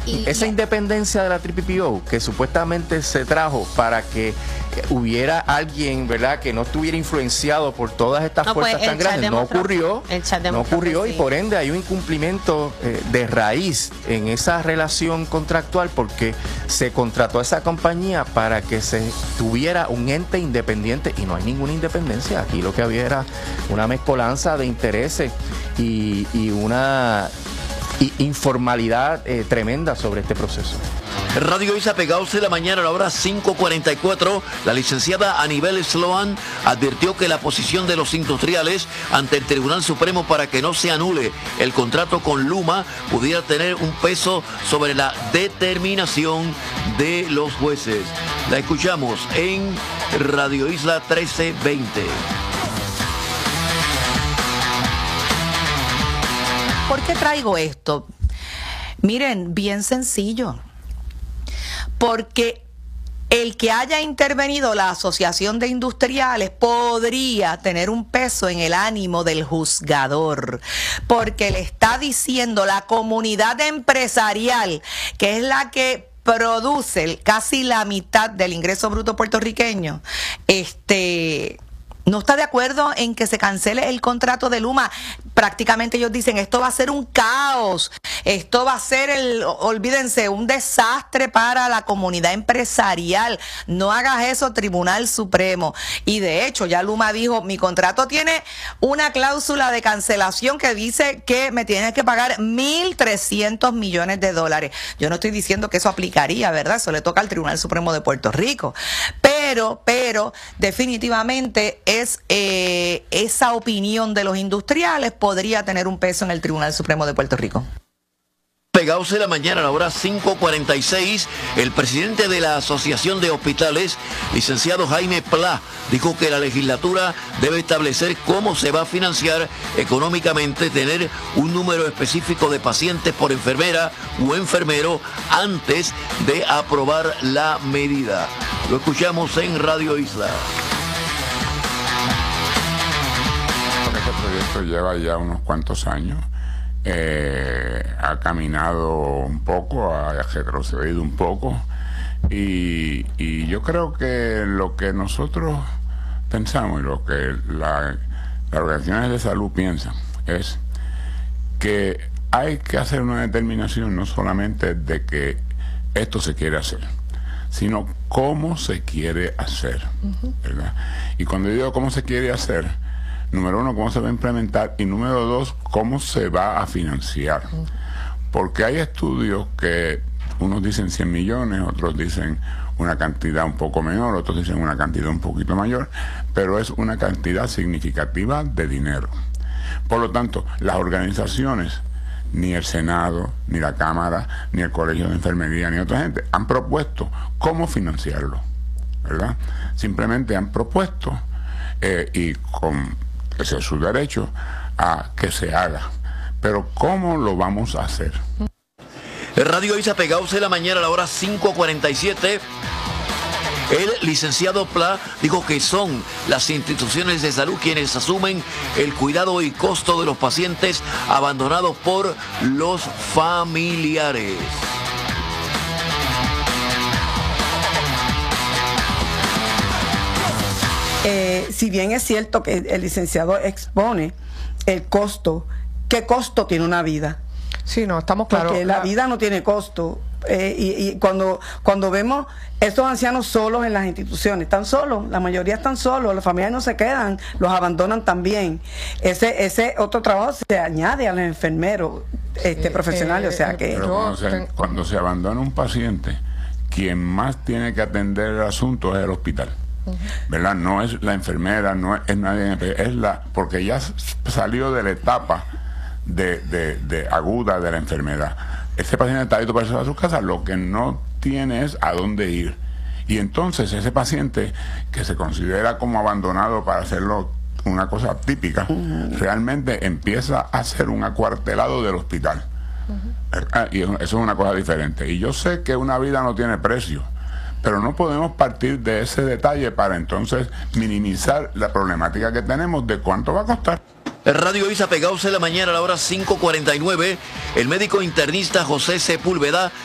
esa independencia de la TPPO, que supuestamente se trajo para que hubiera alguien, ¿verdad?, que no estuviera influenciado por todas estas fuerzas tan grandes, no ocurrió, y por ende hay un incumplimiento de raíz en esa relación contractual, porque se contrató a esa compañía para que se tuviera un ente independiente y no hay ninguna independencia. Aquí lo que había era una mezcolanza de intereses y una informalidad tremenda sobre este proceso. Radio Isla Pegados de la mañana a la hora 5:44. La licenciada Anibel Sloan advirtió que la posición de los industriales ante el Tribunal Supremo para que no se anule el contrato con Luma pudiera tener un peso sobre la determinación de los jueces. La escuchamos en Radio Isla 1320. ¿Por qué traigo esto? Miren, bien sencillo. Porque el que haya intervenido la Asociación de Industriales podría tener un peso en el ánimo del juzgador, porque le está diciendo la comunidad empresarial, que es la que produce casi la mitad del ingreso bruto puertorriqueño, no está de acuerdo en que se cancele el contrato de Luma. Prácticamente ellos dicen, esto va a ser un caos, esto va a ser, olvídense, un desastre para la comunidad empresarial. No hagas eso, Tribunal Supremo. Y de hecho, ya Luma dijo, mi contrato tiene una cláusula de cancelación que dice que me tienes que pagar $1,300 millones. Yo no estoy diciendo que eso aplicaría, ¿verdad? Eso le toca al Tribunal Supremo de Puerto Rico. Pero definitivamente esa opinión de los industriales podría tener un peso en el Tribunal Supremo de Puerto Rico. Pegados de la mañana a la hora 5:46, el presidente de la Asociación de Hospitales, licenciado Jaime Pla, dijo que la legislatura debe establecer cómo se va a financiar económicamente tener un número específico de pacientes por enfermera o enfermero antes de aprobar la medida. Lo escuchamos en Radio Isla. Este proyecto lleva ya unos cuantos años. Ha caminado un poco, ha retrocedido un poco y yo creo que lo que nosotros pensamos y lo que las organizaciones de salud piensan es que hay que hacer una determinación no solamente de que esto se quiere hacer, sino cómo se quiere hacer, ¿verdad? Y cuando yo digo cómo se quiere hacer, número uno, cómo se va a implementar, y número dos, cómo se va a financiar. Porque hay estudios que unos dicen 100 millones, otros dicen una cantidad un poco menor, otros dicen una cantidad un poquito mayor, pero es una cantidad significativa de dinero. Por lo tanto, las organizaciones, ni el Senado, ni la Cámara, ni el Colegio de Enfermería, ni otra gente, han propuesto cómo financiarlo, ¿verdad? Simplemente han propuesto, y con ese es su derecho, a que se haga. Pero ¿cómo lo vamos a hacer? Radio Isla Pegados de la mañana a la hora 5:47. El licenciado Pla dijo que son las instituciones de salud quienes asumen el cuidado y costo de los pacientes abandonados por los familiares. Si bien es cierto que el licenciado expone el costo, ¿qué costo tiene una vida? Sí, no, estamos claros. Porque la vida no tiene costo. Y cuando vemos estos ancianos solos en las instituciones, están solos, la mayoría están solos, las familias no se quedan, los abandonan también. Ese otro trabajo se añade a los enfermeros profesionales, o sea que... Pero cuando se abandona un paciente, quien más tiene que atender el asunto es el hospital. ¿Verdad? No es la enfermera, no es nadie, porque ya salió de la etapa de aguda de la enfermedad. Ese paciente está listo para irse a su casa, lo que no tiene es a dónde ir. Y entonces ese paciente que se considera como abandonado para hacerlo una cosa típica, realmente empieza a ser un acuartelado del hospital. Y eso es una cosa diferente. Y yo sé que una vida no tiene precio, pero no podemos partir de ese detalle para entonces minimizar la problemática que tenemos de cuánto va a costar. Radio Isla Pegados de la mañana a la hora 5:49. El médico internista José Sepúlveda